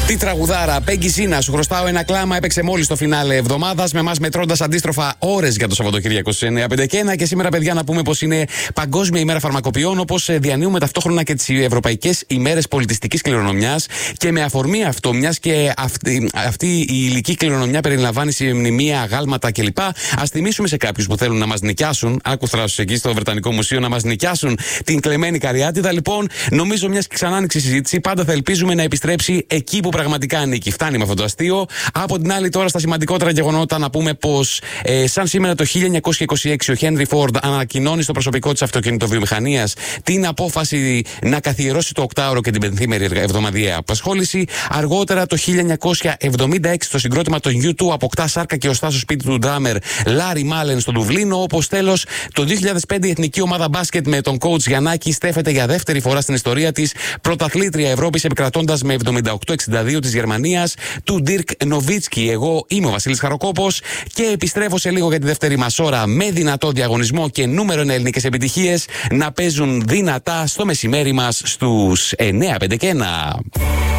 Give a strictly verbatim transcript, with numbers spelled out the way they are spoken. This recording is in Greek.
Τι τραγουδάρα, Πέγγι Ζήνα, σου χρωστάω ένα κλάμα, έπαιξε μόλις το φινάλε εβδομάδας, με εμάς μετρώντας αντίστροφα ώρες για το Σαββατοκύριακο στις εννιά πενήντα ένα. Και σήμερα, παιδιά, να πούμε πως είναι Παγκόσμια ημέρα φαρμακοποιών, όπως διανύουμε ταυτόχρονα και τις Ευρωπαϊκές ημέρες πολιτιστικής κληρονομιάς. Και με αφορμή αυτό, μιας και αυτή, αυτή η υλική κληρονομιά περιλαμβάνει μνημεία, αγάλματα κλπ., ας θυμίσουμε σε κάποιους που θέλουν να μας νοικιάσουν, άκου θράσους εκεί στο Βρετανικό Μουσείο, να μας νοικιάσουν την κλεμμένη καριάτιδα. Λοιπόν, νομίζω μιας και ξανά άνοιξε η συζήτηση, πάντα θα ελπίζουμε να επιστρέψει εκεί που πραγματικά ανήκει. Φτάνει με αυτό το αστείο. Από την άλλη, τώρα στα σημαντικότερα γεγονότα, να πούμε πως ε, σαν σήμερα το χίλια εννιακόσια είκοσι έξι ο Χένρι Φόρντ ανακοινώνει στο προσωπικό της αυτοκινητοβιομηχανίας την απόφαση να καθιερώσει το οκτάωρο και την πενθήμερη εβδομαδιαία απασχόληση. Αργότερα, το χίλια εννιακόσια εβδομήντα έξι, το συγκρότημα των γιου τού αποκτά σάρκα και οστά στο σπίτι του ντράμερ Λάρι Μάλεν στο Δουβλίνο. Όπως τέλος, το δύο χιλιάδες πέντε η εθνική ομάδα μπάσκετ με τον coach Γιαννάκη στέφεται για δεύτερη φορά στην ιστορία της πρωταθλήτρια Ευρώπης, επικρατώντας με εβδομήντα οκτώ εξήντα δύο της Γερμανίας του Ντίρκ Νοβίτσκι. Εγώ είμαι ο Βασίλης Χαροκόπος και επιστρέφω σε λίγο για τη δεύτερη μας ώρα με δυνατό διαγωνισμό και νούμερο ένα ελληνικές επιτυχίες να παίζουν δυνατά στο μεσημέρι μας στους εννιά πενήντα ένα.